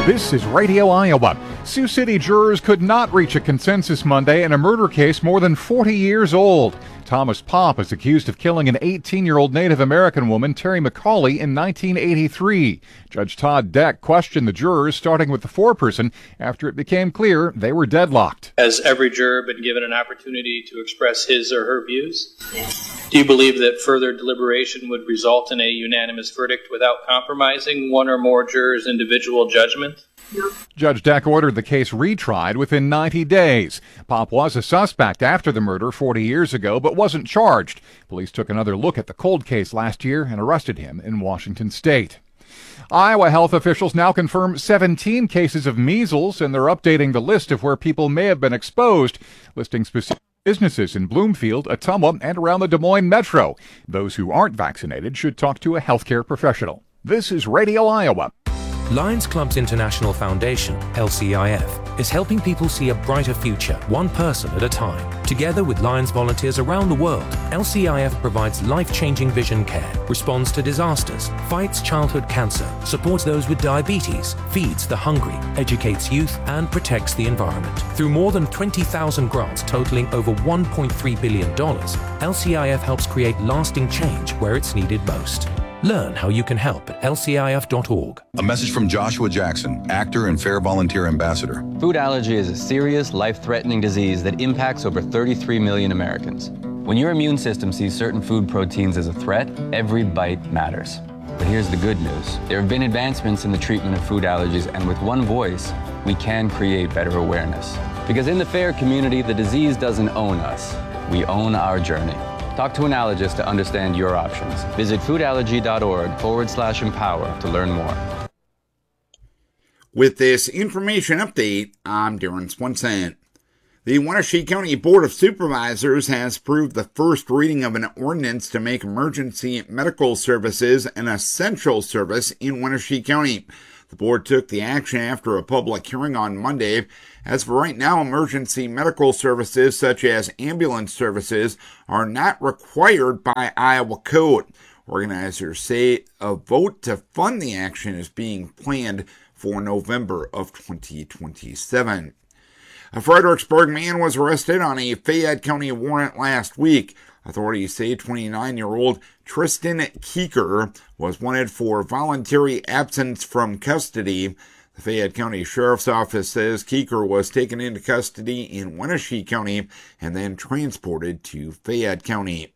This is Radio Iowa. Sioux City jurors could not reach a consensus Monday in a murder case more than 40 years old. Thomas Popp is accused of killing an 18-year-old Native American woman, Terry McCauley, in 1983. Judge Todd Deck questioned the jurors, starting with the foreperson, after it became clear they were deadlocked. Has every juror been given an opportunity to express his or her views? Do you believe that further deliberation would result in a unanimous verdict without compromising one or more jurors' individual judgment? No. Judge Deck ordered the case retried within 90 days. Popp was a suspect after the murder 40 years ago, but wasn't charged. Police took another look at the cold case last year and arrested him in Washington State. Iowa health officials now confirm 17 cases of measles, and they're updating the list of where people may have been exposed, listing specific businesses in Bloomfield, Ottumwa, and around the Des Moines metro. Those who aren't vaccinated should talk to a healthcare professional. This is Radio Iowa. Lions Clubs International Foundation, LCIF, is helping people see a brighter future, one person at a time. Together with Lions volunteers around the world, LCIF provides life-changing vision care, responds to disasters, fights childhood cancer, supports those with diabetes, feeds the hungry, educates youth, and protects the environment. Through more than 20,000 grants totaling over $1.3 billion, LCIF helps create lasting change where it's needed most. Learn how you can help at lcif.org. A message from Joshua Jackson, actor and Fair Volunteer Ambassador. Food allergy is a serious, life-threatening disease that impacts over 33 million Americans. When your immune system sees certain food proteins as a threat, every bite matters. But here's the good news. There have been advancements in the treatment of food allergies, and with one voice, we can create better awareness. Because in the FAIR community, the disease doesn't own us. We own our journey. Talk to an allergist to understand your options. Visit foodallergy.org/empower to learn more. With this information update, I'm Darren Swenson. The Wenatchee County Board of Supervisors has approved the first reading of an ordinance to make emergency medical services an essential service in Wenatchee County. The board took the action after a public hearing on Monday. As of right now, emergency medical services such as ambulance services are not required by Iowa code. Organizers say a vote to fund the action is being planned for November of 2027. A Fredericksburg man was arrested on a Fayette County warrant last week. Authorities say 29-year-old Tristan Keeker was wanted for voluntary absence from custody. The Fayette County Sheriff's Office says Keeker was taken into custody in Wenatchee County and then transported to Fayette County.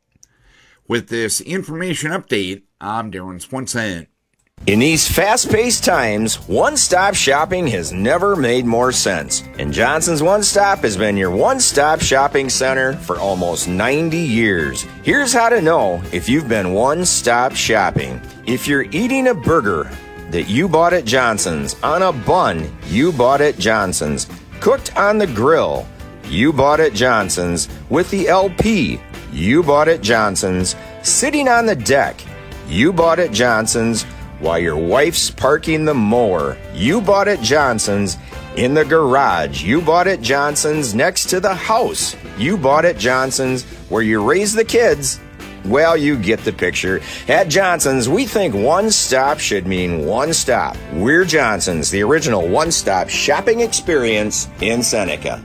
With this information update, I'm Darren Swenson. In these fast-paced times, one-stop shopping has never made more sense. And Johnson's One Stop has been your one-stop shopping center for almost 90 years. Here's how to know if you've been one-stop shopping. If you're eating a burger that you bought at Johnson's, on a bun you bought at Johnson's, cooked on the grill you bought at Johnson's, with the LP you bought at Johnson's, sitting on the deck you bought at Johnson's, while your wife's parking the mower you bought at Johnson's, in the garage you bought at Johnson's, next to the house you bought at Johnson's, where you raise the kids. Well, you get the picture. At Johnson's, we think one stop should mean one stop. We're Johnson's, the original one-stop shopping experience in Seneca.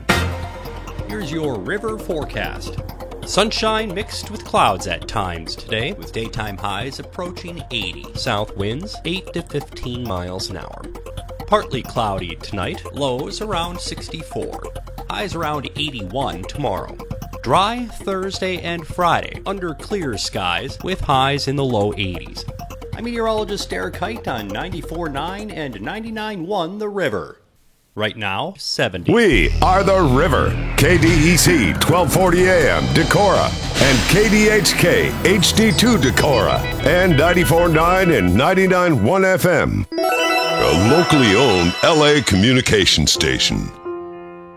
Here's your river forecast. Sunshine mixed with clouds at times today, with daytime highs approaching 80. South winds 8 to 15 miles an hour. Partly cloudy tonight, lows around 64. Highs around 81 tomorrow. Dry Thursday and Friday under clear skies with highs in the low 80s. I'm meteorologist Derek Height on 94.9 and 99.1 The River. Right now, 70. We are The River. KDEC 1240 AM Decorah and KDHK HD2 Decorah and 94.9 and 99.1 FM. A locally owned LA communication station.